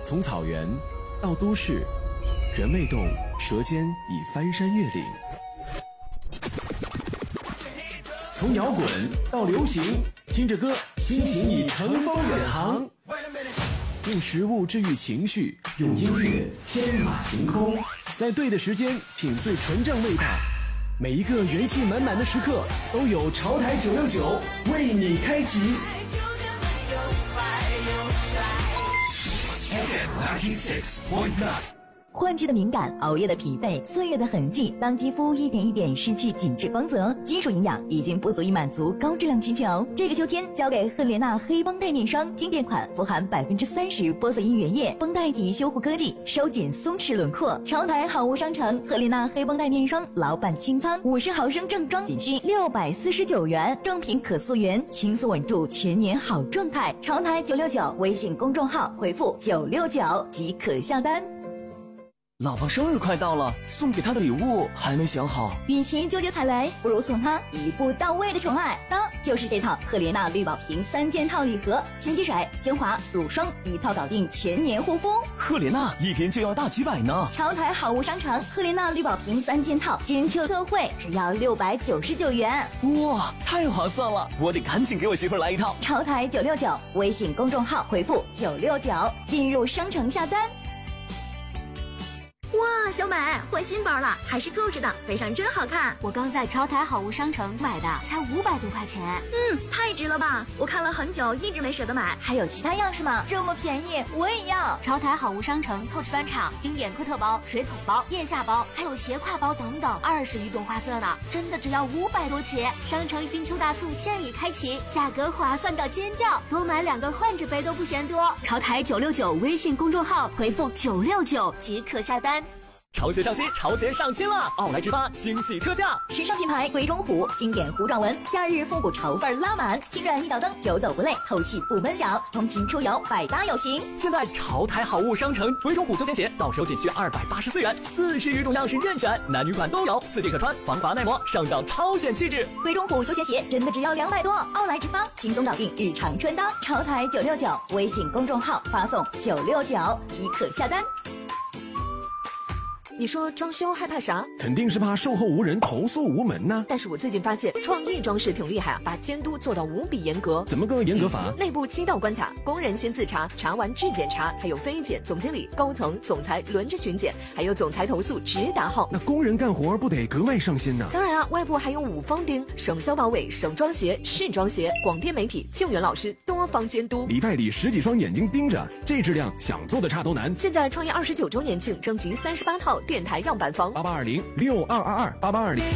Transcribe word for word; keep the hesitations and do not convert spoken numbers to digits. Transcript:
从草原到都市，人未动，舌尖已翻山越岭。从摇滚到流行，听着歌，心情已乘风远航。用食物治愈情绪，用音乐天马行空，在对的时间品最纯正味道。每一个元气满满的时刻，都有潮台九六九为你开启。 换季的敏感，熬夜的疲惫，岁月的痕迹，当肌肤一点一点失去紧致光泽，金属营养已经不足以满足高质量需求。这个秋天交给赫莲娜黑绷带面霜，经典款富含百分之三十玻色因原液，绷带级修护科技，收紧松弛轮廓。潮台好物商城赫莲娜黑绷带面霜老板清仓，五十毫升正装仅需六百四十九元，正品可溯源，轻松稳住全年好状态。潮台九六九微信公众号回复九六九即可下单。 老婆生日快到了，送给她的礼物还没想好。 与其纠结踩雷，不如送她一步到位的宠爱。当就是这套赫莲娜绿宝瓶三件套礼盒，洗肌水、精华、乳霜一套搞定全年护肤。 赫莲娜一瓶就要大几百呢。 潮台好物商城赫莲娜绿宝瓶三件套金秋特惠，只要六百九十九元。 哇，太划算了！我得赶紧给我媳妇来一套。 潮台九六九微信公众号回复九六九进入商城下单。哇，小美换新包了，还是购置的，背上真好看。 我刚在潮台好物商城买的，才五百多块钱。 嗯，太值了吧！我看了很久，一直没舍得买。还有其他样式吗？这么便宜，我也要。 潮台好物商城 Coach 翻场经典科特包、水桶包、腋下包，还有斜挎包等等，二十余种花色呢，真的只要五百多起。商城金秋大促现已开启，价格划算到尖叫，多买两个换着背都不嫌多。潮台九六九微信公众号回复九六九即可下单。 潮鞋上新，潮鞋上新了！奥莱直发惊喜特价， 时尚品牌鬼冢虎经典糊状纹，夏日复古潮范拉满，轻软一脚蹬，久走不累，透气不闷脚，通勤出游百搭有型。 现在潮台好物商城鬼冢虎休闲鞋到手仅需二百八十四元，四十余种样式任选，男女款都有，四季可穿，防滑耐磨，上脚超显气质。 鬼冢虎休闲鞋真的只要两百多，奥莱直发轻松搞定日常穿搭。潮台九六九微信公众号发送九六九即可下单。 你说装修害怕啥？ 肯定是怕售后无人，投诉无门呢。 但是我最近发现创意装饰挺厉害啊，把监督做到无比严格。 怎么个严格法？ 嗯、内部七道关卡，工人先自查，查完质检查，还有分检，总经理、高层、总裁轮着巡检，还有总裁投诉直达号。 那工人干活不得格外上心呢？ 当然啊，外部还有五方钉、省消保委、省装协、市装协、广电媒体、庆元老师多方监督， 里外里十几双眼睛盯着，这质量想做的差都难。 现在创业二十九周年庆征集三十八套电台样板房。 八八二零六二二二八八二零。